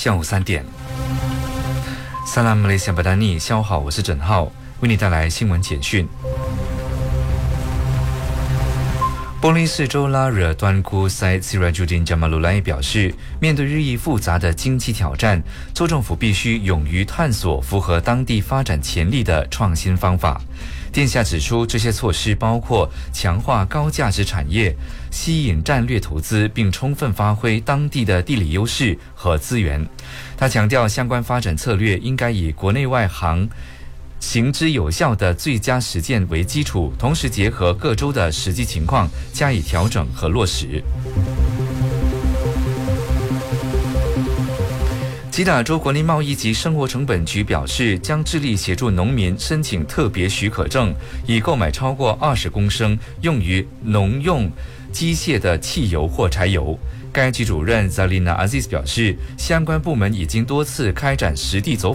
下午3点。Salam Malaysia Badani， 下午好，我是郑浩，为你带来新闻简讯。波利市州拉惹端姑塞 Sirajuddin Jamalullah 表示，面对日益复杂的经济挑战，州政府必须勇于探索符合当地发展潜力的创新方法。殿下指出，这些措施包括强化高价值产业，吸引战略投资，并充分发挥当地的地理优势和资源。他强调，相关发展策略应该以国内外行之有效的最佳实践为基础，同时结合各州的实际情况加以调整和落实。吉打州国内贸易及生活成本局表示，将致力协助农民申请特别许可证，以购买超过20公升用于农用机械的汽油或柴油。该局主任 Zalina Aziz 表示，相关部门已经多次开展实地走